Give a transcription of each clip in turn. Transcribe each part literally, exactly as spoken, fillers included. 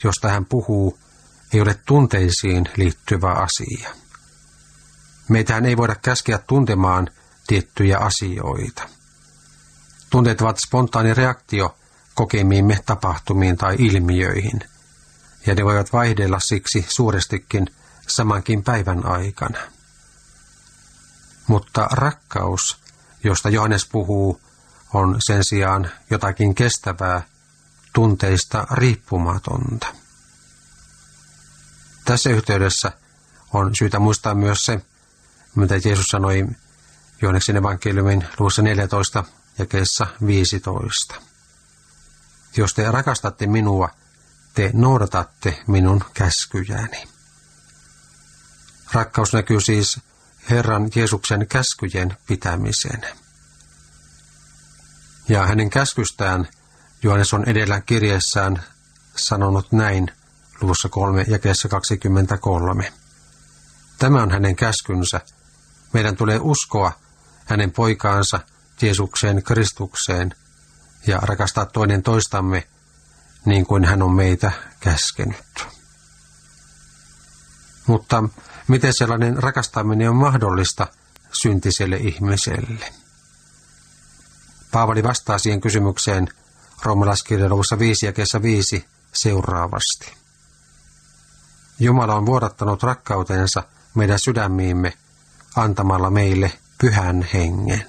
josta hän puhuu, ei ole tunteisiin liittyvä asia. Meitähän ei voida käskeä tuntemaan tiettyjä asioita. Tunteet ovat spontaani reaktio kokemiimme tapahtumiin tai ilmiöihin, ja ne voivat vaihdella siksi suurestikin samankin päivän aikana. Mutta rakkaus, josta Johannes puhuu, on sen sijaan jotakin kestävää, tunteista riippumatonta. Tässä yhteydessä on syytä muistaa myös se, mitä Jeesus sanoi Johanneksen evankeliumin luvussa neljätoista jakeessa viisitoista. Jos te rakastatte minua, te noudatatte minun käskyjäni. Rakkaus näkyy siis Herran Jeesuksen käskyjen pitämisen. Ja hänen käskystään Johannes on edellä kirjeessään sanonut näin luvussa kolme jakeessa kaksikymmentäkolme. Tämä on hänen käskynsä. Meidän tulee uskoa hänen poikaansa Jeesukseen Kristukseen ja rakastaa toinen toistamme niin kuin hän on meitä käskenyt. Mutta miten sellainen rakastaminen on mahdollista syntiselle ihmiselle? Paavali vastaa siihen kysymykseen roomalaiskirjan luvussa viisi jakeessa viisi seuraavasti. Jumala on vuodattanut rakkautensa meidän sydämiimme antamalla meille pyhän hengen.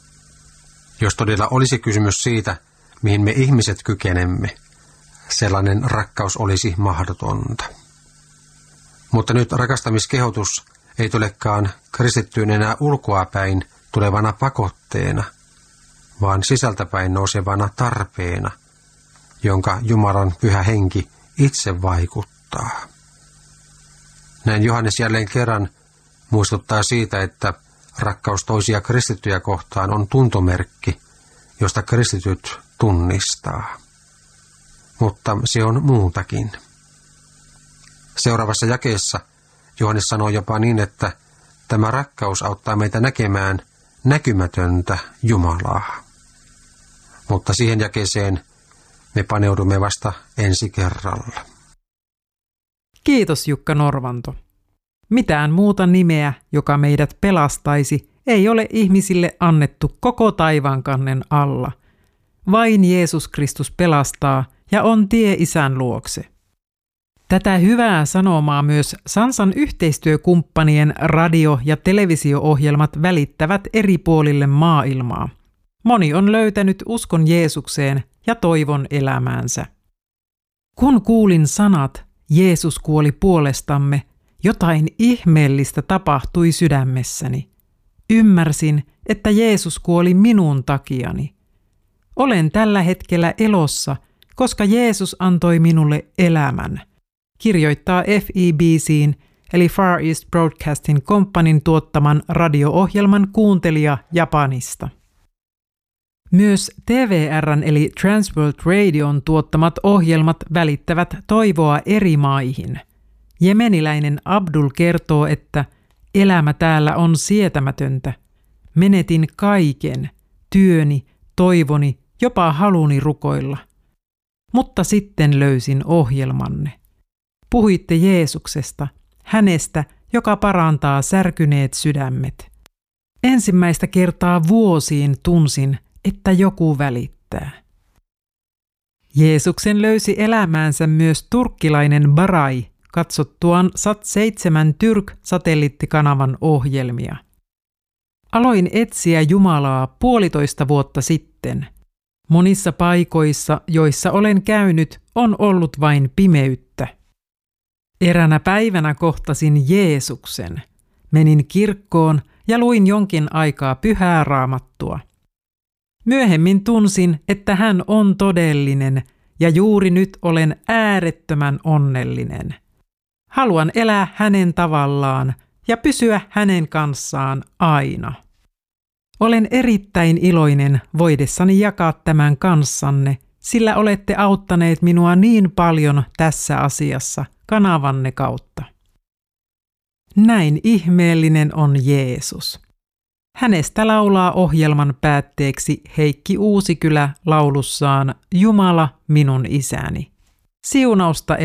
Jos todella olisi kysymys siitä, mihin me ihmiset kykenemme, sellainen rakkaus olisi mahdotonta. Mutta nyt rakastamiskehotus ei tulekaan kristittyyn enää ulkoapäin tulevana pakotteena, vaan sisältäpäin nousevana tarpeena, jonka Jumalan pyhä henki itse vaikuttaa. Näin Johannes jälleen kerran muistuttaa siitä, että rakkaus toisia kristittyjä kohtaan on tuntomerkki, josta kristityt tunnistaa. Mutta se on muutakin. Seuraavassa jakeessa Johannes sanoo jopa niin, että tämä rakkaus auttaa meitä näkemään näkymätöntä Jumalaa. Mutta siihen jakeeseen me paneudumme vasta ensi kerralla. Kiitos Jukka Norvanto. Mitään muuta nimeä, joka meidät pelastaisi, ei ole ihmisille annettu koko taivaankannen alla. Vain Jeesus Kristus pelastaa ja on tie Isän luokse. Tätä hyvää sanomaa myös Sansan yhteistyökumppanien radio- ja televisio-ohjelmat välittävät eri puolille maailmaa. Moni on löytänyt uskon Jeesukseen ja toivon elämäänsä. Kun kuulin sanat, Jeesus kuoli puolestamme, jotain ihmeellistä tapahtui sydämessäni. Ymmärsin, että Jeesus kuoli minun takiani. Olen tällä hetkellä elossa, koska Jeesus antoi minulle elämän, kirjoittaa F E B C:n eli Far East Broadcasting Companyn tuottaman radio-ohjelman kuuntelija Japanista. Myös T V R:n eli Transworld Radion tuottamat ohjelmat välittävät toivoa eri maihin. Jemeniläinen Abdul kertoo, että elämä täällä on sietämätöntä. Menetin kaiken, työni, toivoni, jopa haluni rukoilla. Mutta sitten löysin ohjelmanne. Puhuitte Jeesuksesta, hänestä, joka parantaa särkyneet sydämet. Ensimmäistä kertaa vuosiin tunsin, että joku välittää. Jeesuksen löysi elämäänsä myös turkkilainen Barai katsottuaan Sat seitsemän Türk-satelliittikanavan ohjelmia. Aloin etsiä Jumalaa puolitoista vuotta sitten. Monissa paikoissa, joissa olen käynyt, on ollut vain pimeyttä. Eränä päivänä kohtasin Jeesuksen. Menin kirkkoon ja luin jonkin aikaa pyhää raamattua. Myöhemmin tunsin, että hän on todellinen ja juuri nyt olen äärettömän onnellinen. Haluan elää hänen tavallaan ja pysyä hänen kanssaan aina. Olen erittäin iloinen voidessani jakaa tämän kanssanne, sillä olette auttaneet minua niin paljon tässä asiassa kanavanne kautta. Näin ihmeellinen on Jeesus. Hänestä laulaa ohjelman päätteeksi Heikki Uusikylä laulussaan Jumala minun isäni. Siunausta